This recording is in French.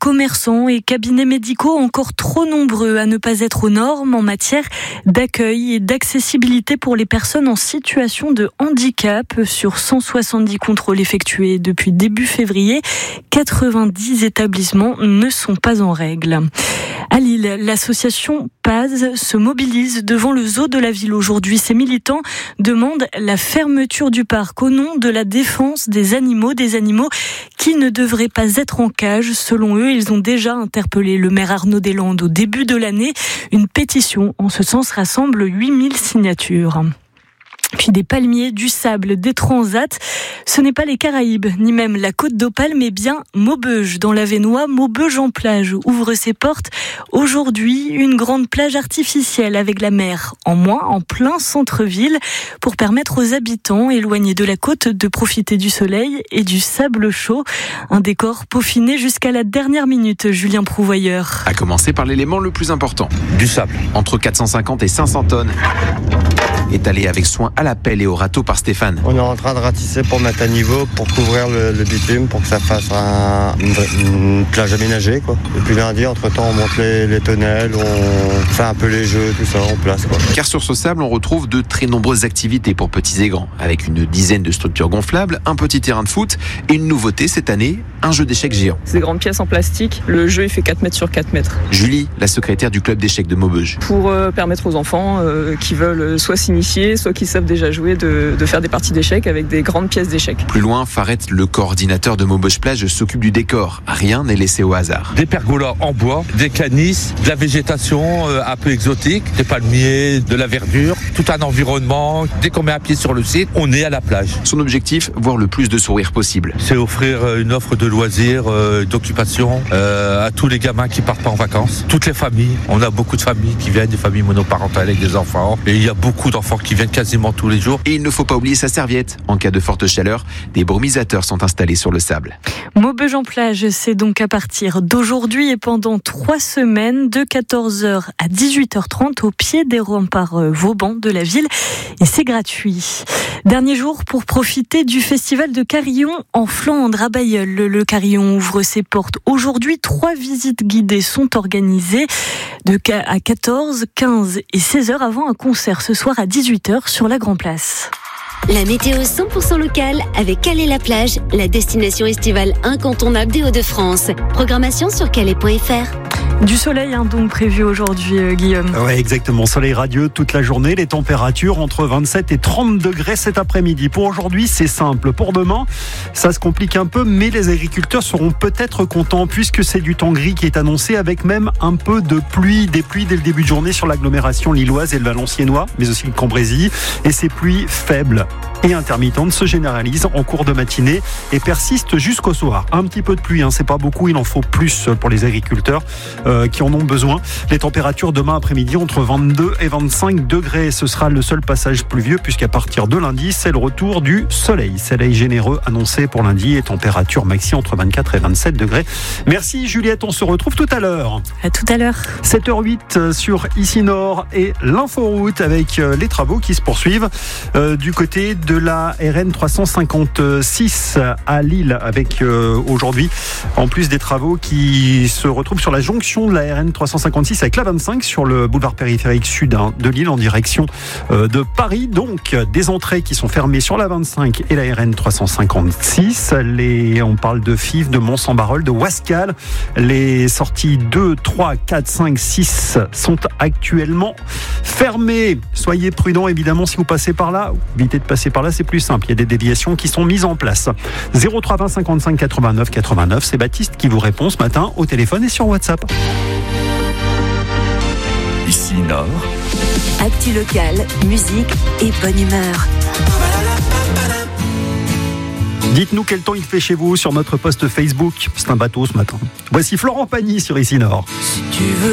commerçants et cabinets médicaux encore trop nombreux à ne pas être aux normes en matière d'accueil et d'accessibilité pour les personnes en situation de handicap. Sur 170 contrôles effectués depuis début février, 90 établissements ne sont pas en règle. À Lille, l'association Paz se mobilise devant le zoo de la ville aujourd'hui. Ces militants demandent la fermeture du parc au nom de la défense des animaux qui ne devraient pas être en cage. Selon eux, ils ont déjà interpellé le maire Arnaud Deslandes au début de l'année. Une pétition en ce sens rassemble 8000 signatures. Puis des palmiers, du sable, des transats. Ce n'est pas les Caraïbes, ni même la Côte d'Opale, mais bien Maubeuge. Dans l'Avesnois, Maubeuge en plage ouvre ses portes. Aujourd'hui, une grande plage artificielle avec la mer en moins, en plein centre-ville, pour permettre aux habitants éloignés de la côte de profiter du soleil et du sable chaud. Un décor peaufiné jusqu'à la dernière minute, Julien Prouvoyeur. À commencer par l'élément le plus important. Du sable. Entre 450 et 500 tonnes. Étalé avec soin à la pelle et au râteau par Stéphane. On est en train de ratisser pour mettre à niveau, pour couvrir le bitume, pour que ça fasse une plage aménagée, quoi. Et puis lundi, entre-temps, on monte les tonnelles, on fait un peu les jeux, tout ça en place, quoi. Car sur ce sable, on retrouve de très nombreuses activités pour petits et grands, avec une dizaine de structures gonflables, un petit terrain de foot et une nouveauté cette année, un jeu d'échecs géant. C'est des grandes pièces en plastique. Le jeu, il fait 4 mètres sur 4 mètres. Julie, la secrétaire du club d'échecs de Maubeuge. Pour permettre aux enfants qui veulent soit s'initier, soit qui savent déjà jouer, de faire des parties d'échecs avec des grandes pièces d'échecs. Plus loin, Faret, le coordinateur de Maubeuge Plage, s'occupe du décor. Rien n'est laissé au hasard. Des pergolas en bois, des canisses, de la végétation un peu exotique, des palmiers, de la verdure, tout un environnement. Dès qu'on met un pied sur le site, on est à la plage. Son objectif, voir le plus de sourires possible. C'est offrir une offre de loisirs, d'occupation à tous les gamins qui partent pas en vacances. Toutes les familles, on a beaucoup de familles qui viennent, des familles monoparentales avec des enfants. Et il y a beaucoup d'enfants qui viennent quasiment tous les jours. Et il ne faut pas oublier sa serviette. En cas de forte chaleur, des brumisateurs sont installés sur le sable. Maubeuge en plage, c'est donc à partir d'aujourd'hui et pendant 3 semaines, de 14h à 18h30 au pied des remparts Vauban de la ville. Et c'est gratuit. Dernier jour pour profiter du festival de Carillon en Flandre, à Bailleul. Le Carillon ouvre ses portes aujourd'hui. 3 visites guidées sont organisées à 14, 15 et 16h avant un concert ce soir à 18h sur la Grand Place. La météo 100% locale avec Calais-la-Plage, la destination estivale incontournable des Hauts-de-France. Programmation sur calais.fr. Du soleil donc prévu aujourd'hui, Guillaume. Ouais, exactement. Soleil radieux toute la journée. Les températures entre 27 et 30 degrés cet après-midi. Pour aujourd'hui, c'est simple. Pour demain, ça se complique un peu, mais les agriculteurs seront peut-être contents puisque c'est du temps gris qui est annoncé avec même un peu de pluie. Des pluies dès le début de journée sur l'agglomération lilloise et le Valenciennois, mais aussi le Cambrésis. Et ces pluies faibles et intermittentes se généralisent en cours de matinée et persistent jusqu'au soir. Un petit peu de pluie, c'est pas beaucoup, il en faut plus pour les agriculteurs qui en ont besoin. Les températures demain après-midi entre 22 et 25 degrés. Ce sera le seul passage pluvieux puisqu'à partir de lundi, c'est le retour du soleil. Soleil généreux annoncé pour lundi et température maxi entre 24 et 27 degrés. Merci Juliette, on se retrouve tout à l'heure. À tout à l'heure. 7h08 sur Ici Nord et l'inforoute avec les travaux qui se poursuivent du côté de la RN 356 à Lille avec aujourd'hui en plus des travaux qui se retrouvent sur la jonction de la RN 356 avec la 25 sur le boulevard périphérique sud de Lille en direction de Paris. Donc des entrées qui sont fermées sur la 25 et la RN 356. On parle de Fives, de Mont-Saint-Barreul, de Wascal. Les sorties 2, 3, 4, 5, 6 sont actuellement fermées. Soyez prudents évidemment si vous passez par là. Évitez de passer par là, c'est plus simple. Il y a des déviations qui sont mises en place. 03 20 55 89 89. C'est Baptiste qui vous répond ce matin au téléphone et sur WhatsApp. Ici Nord. Actu local, musique et bonne humeur. Dites-nous quel temps il fait chez vous sur notre post Facebook. C'est un bateau ce matin. Voici Florent Pagny sur Ici Nord. Si tu veux